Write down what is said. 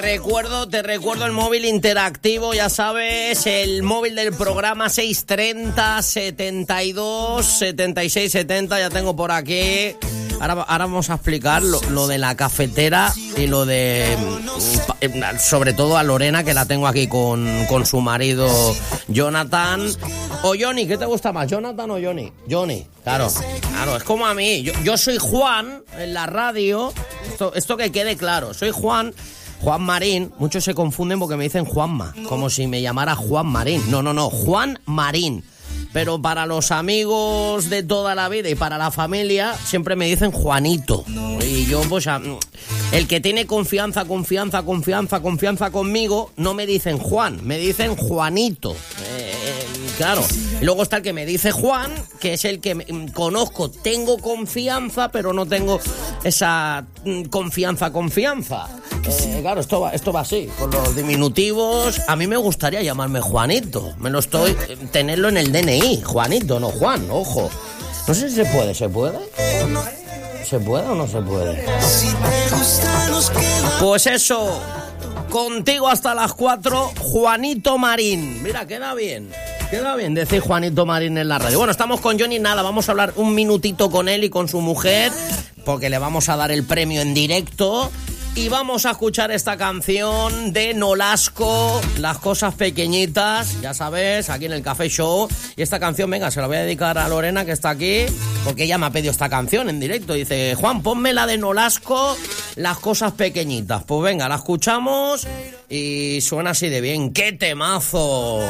Te recuerdo el móvil interactivo, ya sabes, el móvil del programa 630 72 76 70, ya tengo por aquí. Ahora vamos a explicar lo de la cafetera y lo de, sobre todo a Lorena, que la tengo aquí con su marido Jonathan. O Johnny, ¿qué te gusta más, Jonathan o Johnny? Johnny, claro, es como a mí. Yo soy Juan en la radio, esto que quede claro, soy Juan Marín. Muchos se confunden porque me dicen Juanma, como si me llamara Juan Marín. No, Juan Marín. Pero para los amigos de toda la vida y para la familia siempre me dicen Juanito. Y yo, pues, el que tiene confianza conmigo, no me dicen Juan, me dicen Juanito. Claro. Y luego está el que me dice Juan, que es el que conozco, tengo confianza, pero no tengo esa confianza. Claro, esto va así, con los diminutivos. A mí me gustaría llamarme Juanito, tenerlo en el DNI, Juanito, no Juan, ojo. No sé si se puede. ¿Se puede o no se puede? Pues eso, contigo hasta las 4, Juanito Marín. Mira, queda bien decir Juanito Marín en la radio. Bueno, estamos con Johnny, vamos a hablar un minutito con él y con su mujer, porque le vamos a dar el premio en directo. Y vamos a escuchar esta canción de Nolasco, Las cosas pequeñitas, ya sabes, aquí en el Café Show. Y esta canción, venga, se la voy a dedicar a Lorena, que está aquí, porque ella me ha pedido esta canción en directo. Dice, Juan, ponme la de Nolasco, Las cosas pequeñitas. Pues venga, la escuchamos y suena así de bien. ¡Qué temazo!